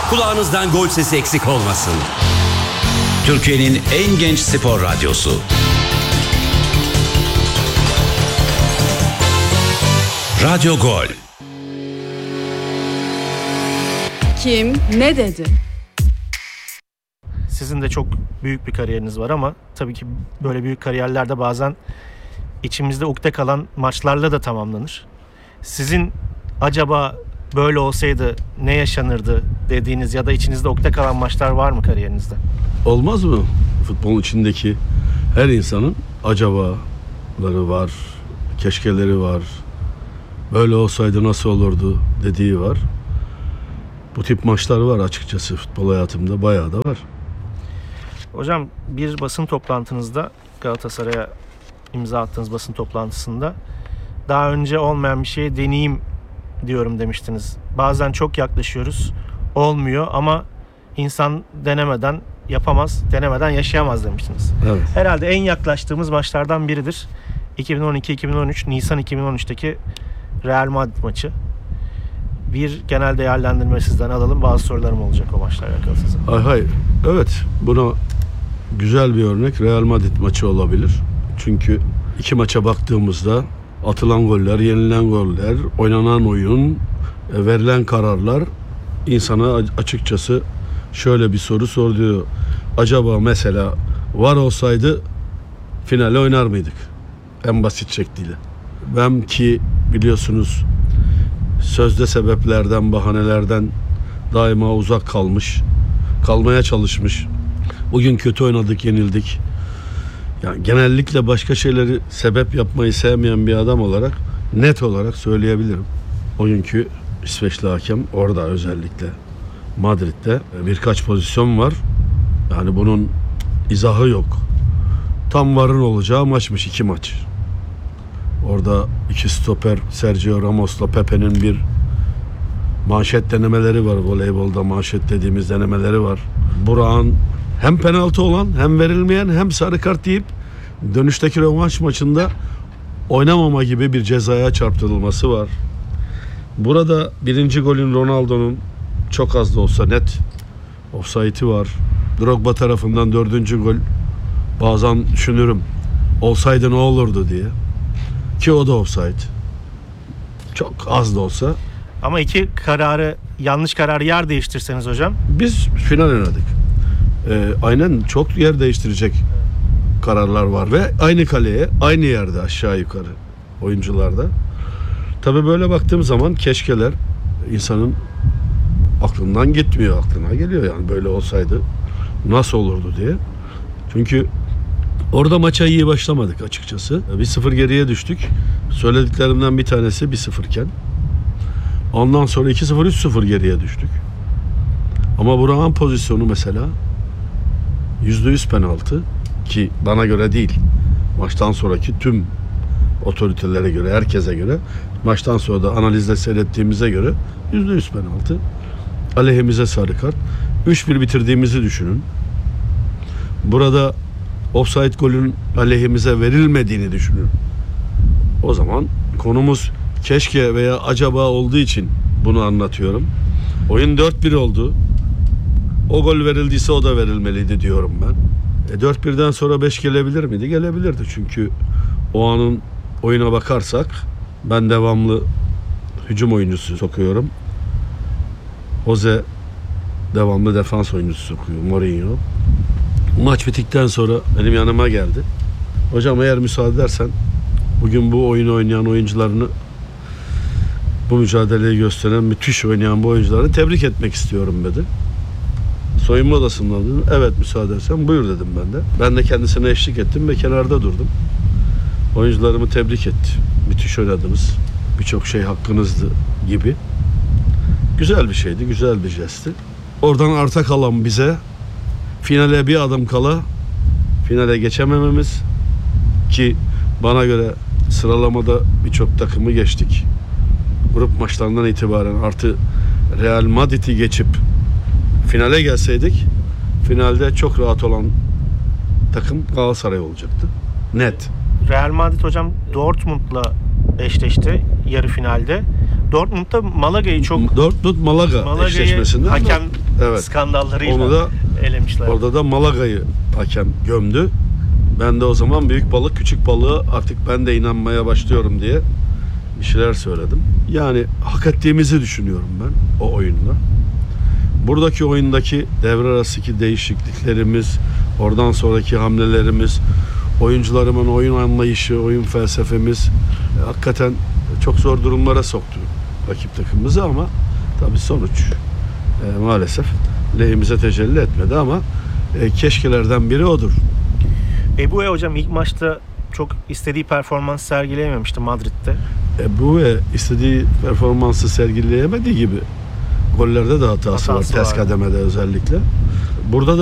kulağınızdan gol sesi eksik olmasın. Türkiye'nin en genç spor radyosu. Radyo Gol. Kim ne dedi? Sizin de çok büyük bir kariyeriniz var ama tabii ki böyle büyük kariyerlerde bazen içimizde ukde kalan maçlarla da tamamlanır. Sizin acaba böyle olsaydı ne yaşanırdı dediğiniz ya da içinizde ukde kalan maçlar var mı kariyerinizde? Olmaz mı? Futbolun içindeki her insanın acabaları var, keşkeleri var. Böyle olsaydı nasıl olurdu dediği var. Bu tip maçlar var açıkçası futbol hayatımda bayağı da var. Hocam bir basın toplantınızda, Galatasaray'a imza attığınız basın toplantısında daha önce olmayan bir şeyi deneyeyim diyorum demiştiniz. Bazen çok yaklaşıyoruz, olmuyor ama insan denemeden yapamaz, denemeden yaşayamaz demiştiniz. Evet. Herhalde en yaklaştığımız maçlardan biridir. 2012-2013, Nisan 2013'teki Real Madrid maçı. Bir genel değerlendirme sizden alalım. Bazı sorularım olacak o maçlarla alakalı size. Hayır. Evet. Buna güzel bir örnek Real Madrid maçı olabilir. Çünkü iki maça baktığımızda atılan goller, yenilen goller, oynanan oyun, verilen kararlar insana açıkçası şöyle bir soru sordu. Acaba mesela var olsaydı finale oynar mıydık? En basit şekliyle. Ben ki biliyorsunuz sözde sebeplerden, bahanelerden daima uzak kalmaya çalışmış. Bugün kötü oynadık, yenildik. Yani genellikle başka şeyleri sebep yapmayı sevmeyen bir adam olarak net olarak söyleyebilirim. O günkü İsveçli hakem orada özellikle Madrid'de birkaç pozisyon var. Yani bunun izahı yok. Tam varın olacağı maçmış, 2 maç. Orada iki stoper Sergio Ramos'la Pepe'nin bir manşet denemeleri var. Voleybolda manşet dediğimiz denemeleri var. Burak'ın hem penaltı olan hem verilmeyen hem sarı kart deyip dönüşteki rövanş maçında oynamama gibi bir cezaya çarptırılması var. Burada birinci golün Ronaldo'nun çok az da olsa net ofsaytı var. Drogba tarafından 4. gol bazen düşünürüm olsaydı ne olurdu diye. Ki o da offside. Çok az da olsa. Ama iki kararı, yanlış kararı yer değiştirseniz hocam. Biz final oynadık. Aynen çok yer değiştirecek kararlar var ve aynı kaleye, aynı yerde aşağı yukarı oyuncularda. Tabii böyle baktığım zaman keşkeler insanın aklından gitmiyor, aklına geliyor yani böyle olsaydı nasıl olurdu diye. Çünkü orada maça iyi başlamadık açıkçası. 1-0 geriye düştük. Söylediklerimden bir tanesi 1-0 iken. Ondan sonra 2-0, 3-0 geriye düştük. Ama Burak'ın pozisyonu mesela %100 penaltı ki bana göre değil. Maçtan sonraki tüm otoritelere göre, herkese göre, maçtan sonra da analizde seyrettiğimize göre %100 penaltı. Aleyhimize sarı kart. 3-1 bitirdiğimizi düşünün. Burada offside golün aleyhimize verilmediğini düşünün. O zaman konumuz keşke veya acaba olduğu için bunu anlatıyorum. Oyun 4-1 oldu. O gol verildiyse o da verilmeliydi diyorum ben. 4-1'den sonra 5 gelebilir miydi? Gelebilirdi çünkü o anın oyuna bakarsak ben devamlı hücum oyuncusu sokuyorum. Jose devamlı defans oyuncusu sokuyor. Mourinho. Maç bittikten sonra benim yanıma geldi. Hocam eğer müsaade edersen bugün bu oyunu oynayan oyuncularını, bu mücadeleyi gösteren, müthiş oynayan bu oyuncuları tebrik etmek istiyorum dedi. Soyunma odasından dedim. Evet müsaade edersen buyur dedim ben de. Ben de kendisine eşlik ettim ve kenarda durdum. Oyuncularımı tebrik etti. Müthiş oynadınız. Birçok şey hakkınızdı gibi. Güzel bir şeydi, güzel bir jestti. Oradan arta kalan bize finale bir adım kala finale geçemememiz ki bana göre sıralamada birçok takımı geçtik. Grup maçlarından itibaren artı Real Madrid'i geçip finale gelseydik finalde çok rahat olan takım Galatasaray olacaktı. Net. Real Madrid hocam Dortmund'la eşleşti yarı finalde. Dortmund'da Malaga'yı çok... Dortmund Malaga eşleşmesinde hakem Evet. skandallarıyla Onu da elemişler. orada da Malaga'yı hakem gömdü. Ben de o zaman büyük balık küçük balığı artık ben de inanmaya başlıyorum diye bir şeyler söyledim. Yani hak ettiğimizi düşünüyorum ben o oyunda. Buradaki oyundaki devre arasındaki değişikliklerimiz, oradan sonraki hamlelerimiz, oyuncularımın oyun anlayışı, oyun felsefemiz hakikaten çok zor durumlara soktu rakip takımımızı ama tabii sonuç maalesef lehimize tecelli etmedi ama keşkelerden biri odur. Ebue hocam ilk maçta çok istediği performans sergileyememişti Madrid'de. Bu istediği performansı sergileyemediği gibi gollerde de hatası var. Ters kademede özellikle. Burada da